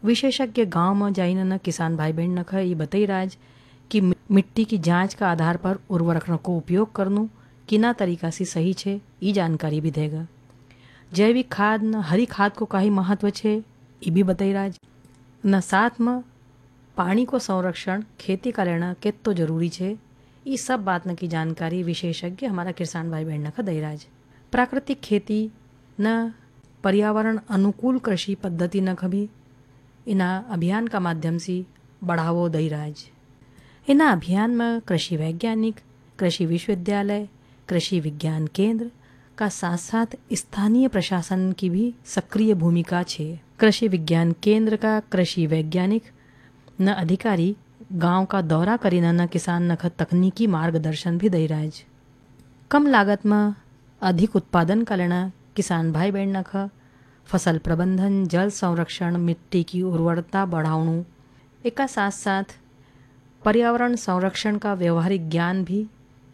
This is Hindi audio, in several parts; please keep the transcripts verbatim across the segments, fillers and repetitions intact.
विशेषज्ञ गांव में जाइन न किसान भाई बहन नख ये बताई राज कि मिट्टी की जांच का आधार पर उर्वरक को उपयोग करनू किना तरीका से सही छे ये जानकारी भी देगा। जैविक खाद न हरी खाद को काही महत्व छे ये भी बताई राज न साथ में पानी को संरक्षण खेती का लेना कितो जरूरी छे ये सब बात न की जानकारी विशेषज्ञ हमारा किसान भाई बहन नख दई राज। प्राकृतिक खेती न पर्यावरण अनुकूल कृषि पद्धति नख भी इना अभियान का माध्यम से बढ़ावो दई राज। इना अभियान में कृषि वैज्ञानिक, कृषि विश्वविद्यालय, कृषि विज्ञान केंद्र का साथ साथ स्थानीय प्रशासन की भी सक्रिय भूमिका छे। कृषि विज्ञान केंद्र का कृषि वैज्ञानिक न अधिकारी गांव का दौरा करीन न किसान नख तकनीकी मार्गदर्शन भी दई राज। कम लागत में अधिक उत्पादन का लेना किसान भाई बहन नख फसल प्रबंधन, जल संरक्षण, मिट्टी की उर्वरता बढ़ावणु एका साथ साथ पर्यावरण संरक्षण का व्यवहारिक ज्ञान भी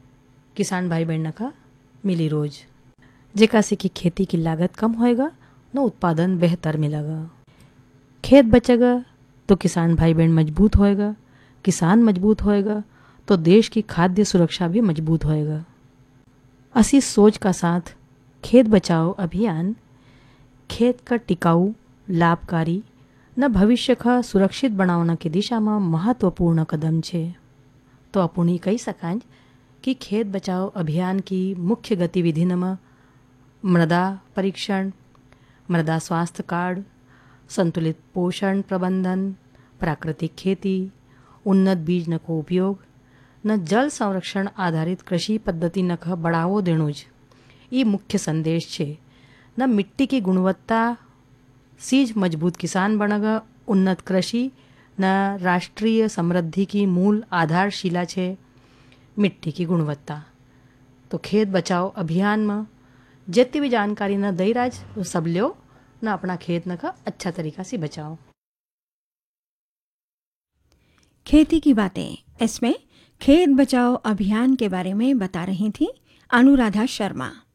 किसान भाई बहन का मिली रोज, जेका से कि खेती की लागत कम होएगा न उत्पादन बेहतर मिलेगा। खेत बचेगा तो किसान भाई बहन मजबूत होएगा, किसान मजबूत होएगा तो देश की खाद्य सुरक्षा भी मजबूत होएगा। असी सोच का साथ खेत बचाओ अभियान खेत का टिकाऊ, लाभकारी न भविष्य का सुरक्षित बनावना की दिशा में महत्वपूर्ण कदम छे। तो अपन कही सकांज कि खेत बचाओ अभियान की मुख्य गतिविधि में मृदा परीक्षण, मृदा स्वास्थ्य कार्ड, संतुलित पोषण प्रबंधन, प्राकृतिक खेती, उन्नत बीज न को उपयोग न जल संरक्षण आधारित कृषि पद्धति न का बढ़ावो देणुज ये मुख्य संदेश छे। न मिट्टी की गुणवत्ता सीज मजबूत किसान बनेगा, उन्नत कृषि न राष्ट्रीय समृद्धि की मूल आधारशिला छे मिट्टी की गुणवत्ता। तो खेत बचाओ अभियान में जितनी भी जानकारी न दई राज वो सब लो न अपना खेत न का अच्छा तरीका से बचाओ। खेती की बातें इसमें खेत बचाओ अभियान के बारे में बता रही थी अनुराधा शर्मा।